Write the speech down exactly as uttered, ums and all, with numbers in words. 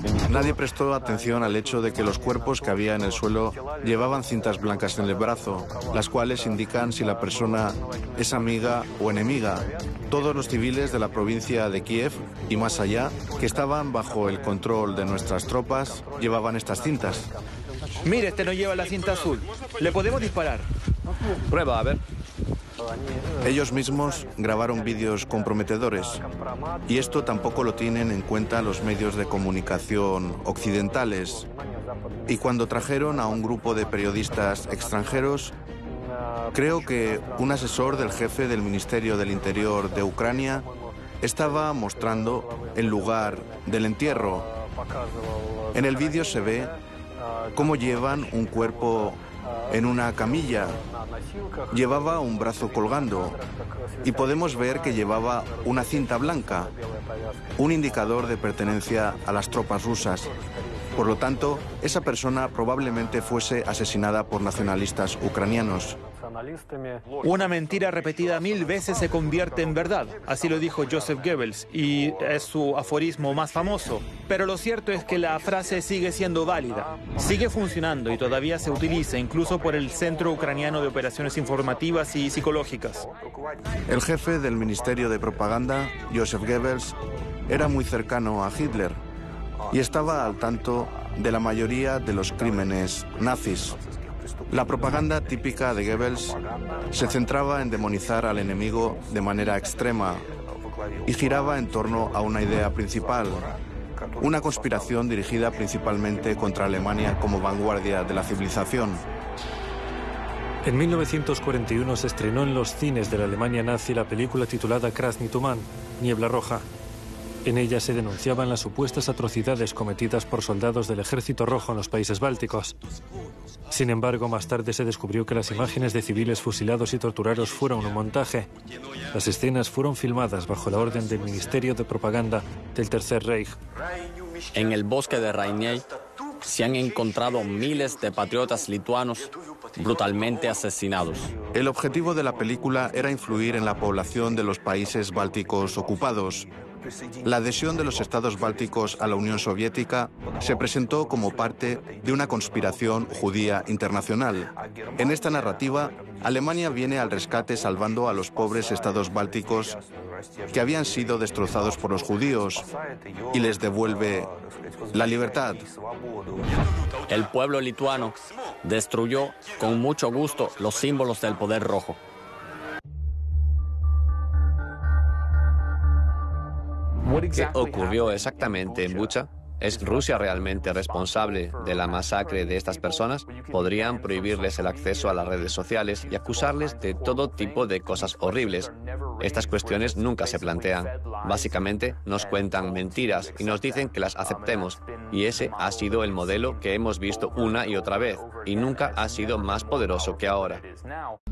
Nadie prestó atención al hecho de que los cuerpos que había en el suelo llevaban cintas blancas en el brazo, las cuales indican si la persona es amiga o enemiga. Todos los civiles de la provincia de Kiev y más allá, que estaban bajo el control de nuestras tropas, llevaban estas cintas. Mire, este no lleva la cinta azul. ¿Le podemos disparar? Prueba, a ver. Ellos mismos grabaron vídeos comprometedores y esto tampoco lo tienen en cuenta los medios de comunicación occidentales. Y cuando trajeron a un grupo de periodistas extranjeros, creo que un asesor del jefe del Ministerio del Interior de Ucrania estaba mostrando el lugar del entierro. En el vídeo se ve cómo llevan un cuerpo en una camilla. Llevaba un brazo colgando y podemos ver que llevaba una cinta blanca, un indicador de pertenencia a las tropas rusas. Por lo tanto, esa persona probablemente fuese asesinada por nacionalistas ucranianos. Una mentira repetida mil veces se convierte en verdad, así lo dijo Joseph Goebbels, y es su aforismo más famoso. Pero lo cierto es que la frase sigue siendo válida, sigue funcionando y todavía se utiliza incluso por el Centro Ucraniano de Operaciones Informativas y Psicológicas. El jefe del Ministerio de Propaganda, Joseph Goebbels, era muy cercano a Hitler y estaba al tanto de la mayoría de los crímenes nazis. La propaganda típica de Goebbels se centraba en demonizar al enemigo de manera extrema y giraba en torno a una idea principal, una conspiración dirigida principalmente contra Alemania como vanguardia de la civilización. En mil novecientos cuarenta y uno se estrenó en los cines de la Alemania nazi la película titulada Krasny Tuman, Niebla Roja. En ella se denunciaban las supuestas atrocidades cometidas por soldados del Ejército Rojo en los países bálticos. Sin embargo, más tarde se descubrió que las imágenes de civiles fusilados y torturados fueron un montaje. Las escenas fueron filmadas bajo la orden del Ministerio de Propaganda del Tercer Reich. En el bosque de Rainej se han encontrado miles de patriotas lituanos brutalmente asesinados. El objetivo de la película era influir en la población de los países bálticos ocupados. La adhesión de los estados bálticos a la Unión Soviética se presentó como parte de una conspiración judía internacional. En esta narrativa, Alemania viene al rescate salvando a los pobres estados bálticos que habían sido destrozados por los judíos y les devuelve la libertad. El pueblo lituano destruyó con mucho gusto los símbolos del poder rojo. ¿Qué ocurrió exactamente en Bucha? ¿Es Rusia realmente responsable de la masacre de estas personas? Podrían prohibirles el acceso a las redes sociales y acusarles de todo tipo de cosas horribles. Estas cuestiones nunca se plantean. Básicamente nos cuentan mentiras y nos dicen que las aceptemos. Y ese ha sido el modelo que hemos visto una y otra vez, y nunca ha sido más poderoso que ahora.